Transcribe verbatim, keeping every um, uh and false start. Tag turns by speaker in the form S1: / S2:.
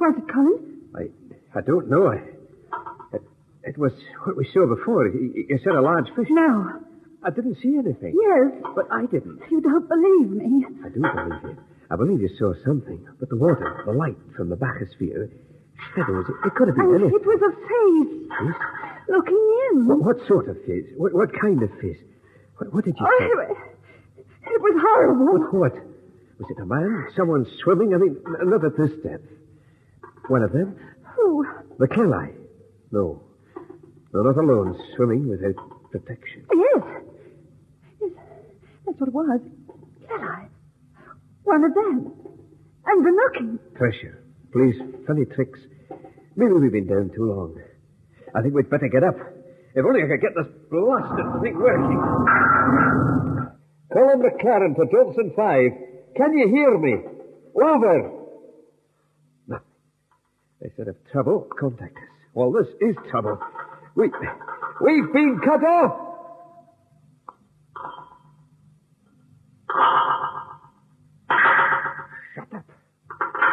S1: was it, Colin?
S2: I I don't know. I, it, it was what we saw before. You, you said a large fish.
S1: No.
S2: I didn't see anything.
S1: Yes.
S2: But I didn't.
S1: You don't believe me.
S2: I do believe you. I believe you saw something. But the water, the light from the bathysphere, shadows, it, it could have been
S1: And
S2: anything.
S1: it was a face.
S2: Face?
S1: Looking in.
S2: What, what sort of face? What, what kind of face? What, what did you
S1: Oh,
S2: say?
S1: it, it was horrible.
S2: What, what? Was it a man? Someone swimming? I mean, n- not at this depth. One of them?
S1: Who?
S2: The Kelly. No. No, not alone, swimming without protection.
S1: Yes. Yes. That's what it was. Kelly. One of them. And the knocking.
S2: Pressure. Please, funny tricks. Maybe we've been down too long. I think we'd better get up. If only I could get this blasted thing working. Colin McLaren to Johnson five. Can you hear me? Over. Nothing. They said if trouble, contact us. Well, this is trouble. We, we've been cut off.